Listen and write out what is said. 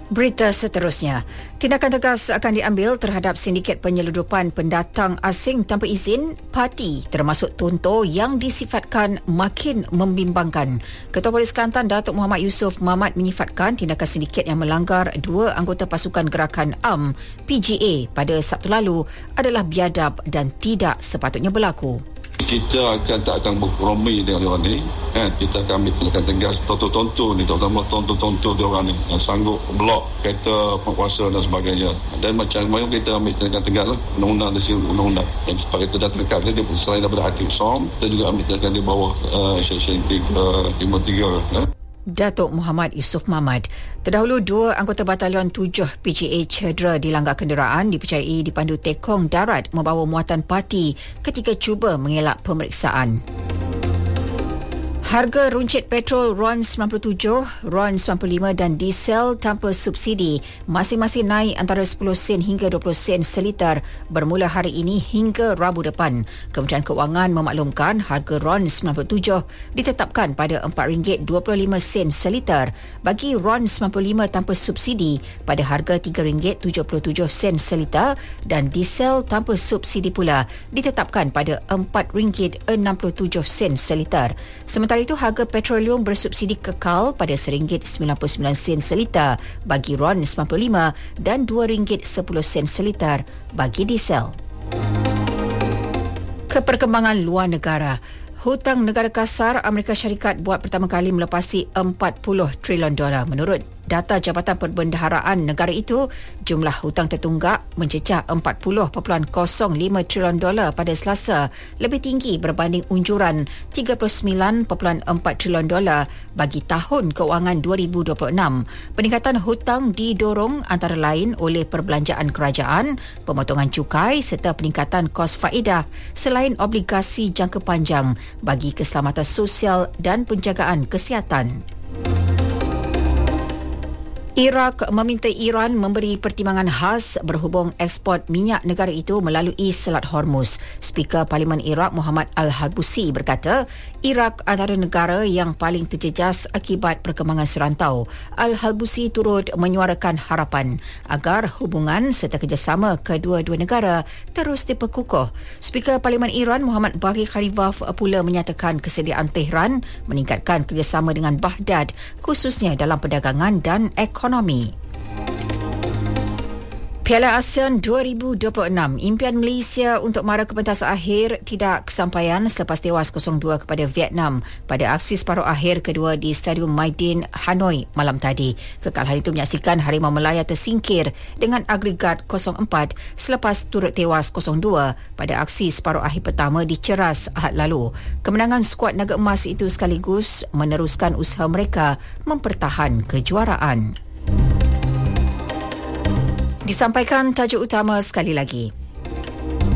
Berita seterusnya, tindakan tegas akan diambil terhadap sindiket penyeludupan pendatang asing tanpa izin parti termasuk Tonto yang disifatkan makin membimbangkan. Ketua Polis Kelantan Datuk Muhammad Yusof Mamat menyifatkan tindakan sindiket yang melanggar dua anggota pasukan gerakan AM PGA pada Sabtu lalu adalah biadab dan tidak sepatutnya berlaku. Kita tak akan berkompromi dengan diorang ni, kan? Kita akan ambil tindakan tegas. Tonto-tonto ni, terutama tonto-tonto diorang ni yang sanggup blok kereta penguasa dan sebagainya. Dan macam mana kita ambil tindakan tegas lah. Undang-undang dari undang-undang yang sebab kita dah terdekat dia selain daripada hati SOM, kita juga ambil tindakan di bawah Seksyen 53. Datuk Muhammad Yusof Mamat. Terdahulu, dua anggota Batalion 7 PGA cedera dilanggar kenderaan dipercayai dipandu tekong darat membawa muatan parti ketika cuba mengelak pemeriksaan. Harga runcit petrol RON 97, RON 95 dan diesel tanpa subsidi masing-masing naik antara 10 sen hingga 20 sen seliter bermula hari ini hingga Rabu depan. Kementerian Kewangan memaklumkan harga RON 97 ditetapkan pada RM4.25 seliter bagi RON 95 tanpa subsidi pada harga RM3.77 seliter dan diesel tanpa subsidi pula ditetapkan pada RM4.67 seliter. Sementara itu, harga petroleum bersubsidi kekal pada RM1.99 seliter bagi RON 95 dan RM2.10 seliter bagi diesel. Keperkembangan luar negara. Hutang negara kasar Amerika Syarikat buat pertama kali melepasi $40 trilion. Menurut data Jabatan Perbendaharaan negara itu, jumlah hutang tertunggak mencecah $40.05 trilion pada Selasa, lebih tinggi berbanding unjuran $39.4 trilion bagi tahun kewangan 2026. Peningkatan hutang didorong antara lain oleh perbelanjaan kerajaan, pemotongan cukai serta peningkatan kos faedah selain obligasi jangka panjang bagi keselamatan sosial dan penjagaan kesihatan. Iraq meminta Iran memberi pertimbangan khas berhubung ekspor minyak negara itu melalui Selat Hormuz. Speaker Parlimen Iraq Muhammad Al-Halbusi berkata, Iraq antara negara yang paling terjejas akibat perkembangan serantau. Al-Halbusi turut menyuarakan harapan agar hubungan serta kerjasama kedua-dua negara terus diperkukuh. Speaker Parlimen Iran Muhammad Baqir Khalibaf pula menyatakan kesediaan Tehran meningkatkan kerjasama dengan Baghdad khususnya dalam perdagangan dan ekonomi. Piala ASEAN 2026, impian Malaysia untuk mara ke pentas akhir tidak kesampaian selepas tewas 0-2 kepada Vietnam pada aksi separuh akhir kedua di Stadium Maidin, Hanoi malam tadi. Kekalahan itu menyaksikan Harimau Melaya tersingkir dengan agregat 0-4 selepas turut tewas 0-2 pada aksi separuh akhir pertama di Ceras Ahad lalu. Kemenangan skuad naga emas itu sekaligus meneruskan usaha mereka mempertahan kejuaraan. Disampaikan tajuk utama sekali lagi.